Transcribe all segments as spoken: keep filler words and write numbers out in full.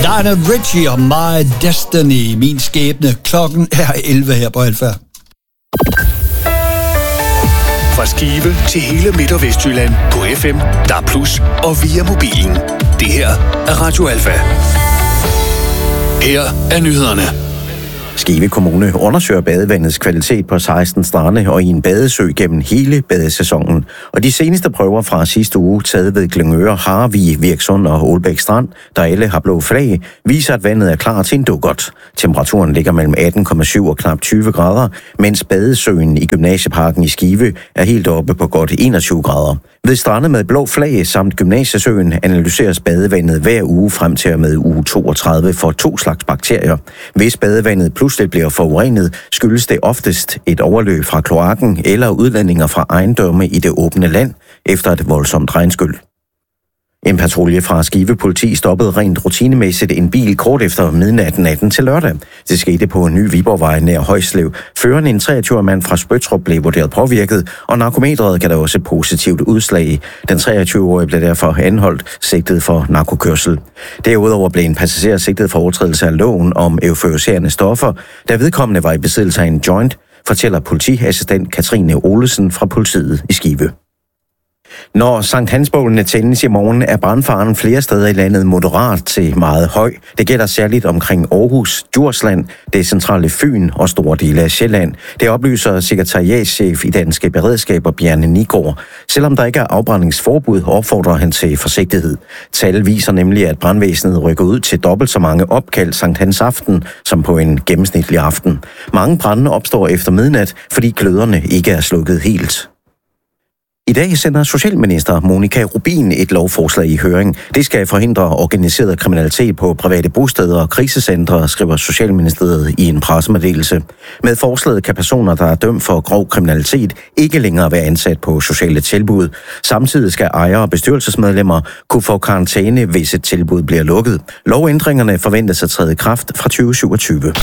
Lionel Richie og My Destiny, min skæbne. Klokken er elleve her på Alfa. Fra Skive til hele Midt- og Vestjylland på F M, D A B plus og via mobilen. Det her er Radio Alfa. Her er nyhederne. Skive Kommune undersøger badevandets kvalitet på seksten strande og i en badesø gennem hele badesæsonen. Og de seneste prøver fra sidste uge, taget ved Glyngøre, Harvig, Virksund og Ålbæk Strand, der alle har blå flag, viser, at vandet er klar til en dukkert. Temperaturen ligger mellem atten komma syv og knap tyve grader, mens badesøen i Gymnasieparken i Skive er helt oppe på godt enogtyve grader. Ved strande med blå flag samt Gymnasiesøen analyseres badevandet hver uge frem til og med uge toogtredive for to slags bakterier. Hvis badevandet pludselig bliver forurenet, skyldes det oftest et overløb fra kloakken eller udlandinger fra ejendomme i det åbne land efter et voldsomt regnskyl. En patrulje fra Skive Politi stoppede rent rutinemæssigt en bil kort efter midnat natten til lørdag. Det skete på en ny Viborgvej nær Højslev. Føreren, en treogtyve-årig mand fra Spøttrup, blev vurderet påvirket, og narkometeret gav der også positivt udslag. Den treogtyve-årige blev derfor anholdt, sigtet for narkokørsel. Derudover blev en passager sigtet for overtrædelse af loven om euforiserende stoffer, da vedkommende var i besiddelse af en joint, fortæller politiassistent Katrine Olesen fra politiet i Skive. Når Sankt Hansbålene tændes i morgen, er brandfaren flere steder i landet moderat til meget høj. Det gælder særligt omkring Aarhus, Djursland, det centrale Fyn og store dele af Sjælland. Det oplyser sekretariatschef i Danske Beredskaber Bjarne Nigård. Selvom der ikke er afbrændingsforbud, opfordrer han til forsigtighed. Tal viser nemlig, at brandvæsenet rykker ud til dobbelt så mange opkald Sankt Hans aften som på en gennemsnitlig aften. Mange brande opstår efter midnat, fordi gløderne ikke er slukket helt. I dag sender Socialminister Monika Rubin et lovforslag i høring. Det skal forhindre organiseret kriminalitet på private bosteder og krisecentre, skriver Socialministeriet i en pressemeddelelse. Med forslaget kan personer, der er dømt for grov kriminalitet, ikke længere være ansat på sociale tilbud. Samtidig skal ejere og bestyrelsesmedlemmer kunne få karantæne, hvis et tilbud bliver lukket. Lovændringerne forventes at træde i kraft fra tyve syvogtyve.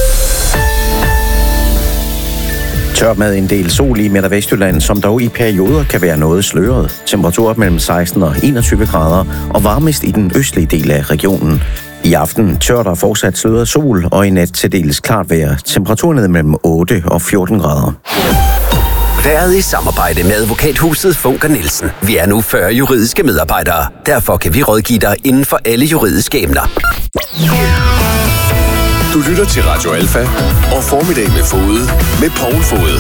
Tørt med en del sol i Midt- og Vestjylland, som dog i perioder kan være noget sløret. Temperaturer mellem seksten og enogtyve grader og varmest i den østlige del af regionen. I aften tørt og fortsat sløret sol og i nat til dels klart vejr. Temperaturen ned mellem otte og fjorten grader. Været i samarbejde med advokathuset Funker Nielsen. Vi er nu fyrre juridiske medarbejdere. Derfor kan vi rådgive dig inden for alle juridiske emner. Du lytter til Radio Alfa og Formiddag med Fode med Poul Fode.